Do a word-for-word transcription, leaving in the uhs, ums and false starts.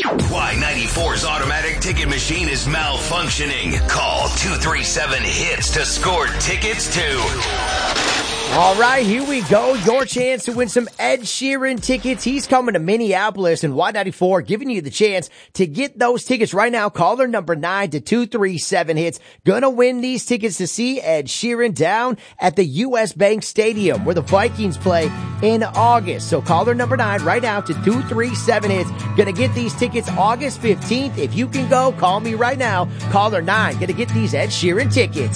Y ninety-four's automatic ticket machine is malfunctioning. Call two three seven hits to score tickets to... All right, here we go. Your chance to win some Ed Sheeran tickets. He's coming to Minneapolis, and Y ninety-four giving you the chance to get those tickets right now. Caller number nine to two three seven hits. Gonna win these tickets to see Ed Sheeran down at the U S Bank Stadium where the Vikings play in August. So caller number nine right now to two three seven hits. Gonna get these tickets August fifteenth. If you can go, call me right now. Caller nine. Gonna get these Ed Sheeran tickets.